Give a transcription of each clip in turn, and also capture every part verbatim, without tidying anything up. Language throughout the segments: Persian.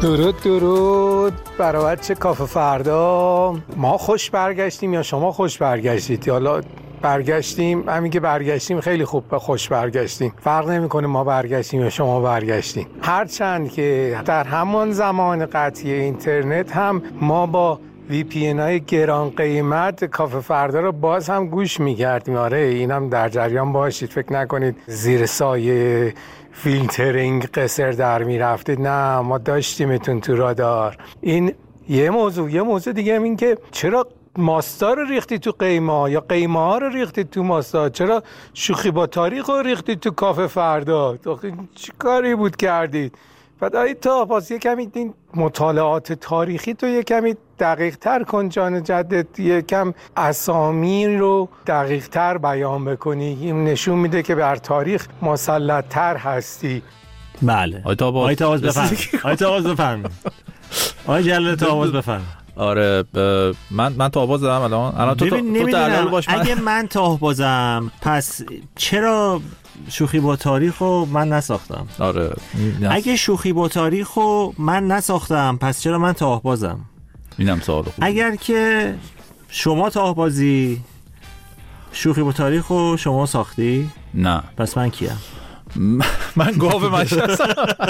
درود درود برای بچه کافه فردا. ما خوش برگشتیم یا شما خوش برگشتید؟ حالا برگشتیم، همین که برگشتیم خیلی خوب، به خوش برگشتیم. فرق نمیکنه ما برگشتیم یا شما برگشتیم. هرچند که در همان زمان قطعی اینترنت هم ما با وی پی ان های گران قیمت کافه فردا رو باز هم گوش می‌کردیم. آره اینم در جریان باشید، فکر نکنید زیر سایه فیلترینگ قصر در میرفتید. نه، ما داشتیمتون تو رادار. این یه موضوع. یه موضوع دیگه هم این که چرا ماستا رو ریختی تو قیمه یا قیمه ها رو ریختی تو ماستا؟ چرا شوخی با تاریخ رو ریختی تو کافه فردا؟ چی کاری بود کردید؟ بعد تا باز یه کمی این مطالعات تاریخی تو یه کمی دقیق تر کن جان جدت، یه کم اسامی رو دقیق تر بیان بکنی. این نشون میده که بر تاریخ مسلط تر هستی. بله آیت آواز بفرم آیت آواز بفرم آیت جلالت آواز بفرم. آره ب... من من تا آواز دادم الان. الان تو تو دلال باش. من... اگه من تا بازم پس چرا شوخی با تاریخو من نساختم؟ آره نس... اگه شوخی با تاریخو من نساختم پس چرا من تا بازم؟ اینم سوال خوبه. اگر که شما تا بازی شوخی با تاریخو شما ساختی؟ نه. پس من کیم؟ من گاو مشهستم.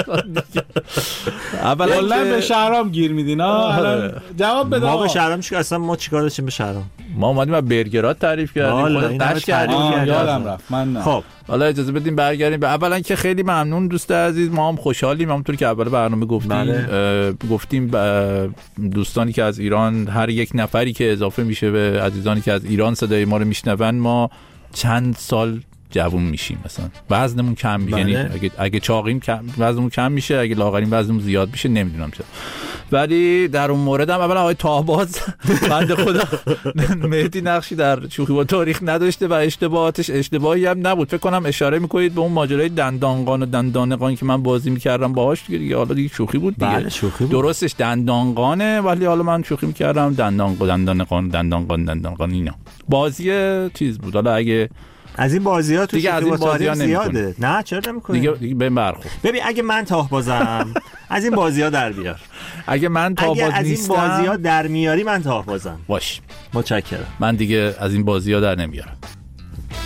اولا به شهرام گیر میدین. الان جواب بده. ما به شهرام چیکار؟ اصلا ما چیکار داشتیم به شهرام؟ ما اومدیم از برگرات تعریف کردیم، خودت قش کردیم. یادم رفت. من نه. خب حالا اجازه بدیم برگردیم به اولا که خیلی ممنون دوست عزیز. ما هم خوشحالیم، همونطور که اول برنامه گفتیم. بله. گفتیم دوستانی که از ایران، هر یک نفری که اضافه میشه به عزیزانی که از ایران صدای ما رو میشنون، ما چند سال جوون میشیم. مثلا وزنمون کم میشه. یعنی اگه اگه چاقیم کم وزنمون کم میشه، اگه لاغریم وزنمون زیاد میشه، نمیدونم چرا. ولی در اون مورد هم اولا آقای تاهباز بنده خدا مهدی نقشی در شوخی با تاریخ نداشته و اشتباهاتش اشتباهی هم نبود. فکر کنم اشاره میکنید به اون ماجرای دندانقان و دندانقان که من بازی میکردم باهاش دیگه. حالا دیگه شوخی بود دیگه. بله شوخی بود. درستش دندانقانه، ولی حالا من شوخی میکردم دندانقان دندانقان دندانقان دندانقان اینا. بازی چیز بود. حالا اگه از این بازی‌ها تو دیگه از این بازی‌ها زیاده. نه چرا نمی‌کنی؟ دیگه دیگه به برخورد. ببین اگه من تاه بازم از این بازی‌ها در بیار. اگه من تاه باز نیستم، از این بازی‌ها در میاری من تاه بازم. باش. متشکرم. من دیگه از این بازی‌ها در نمیارم.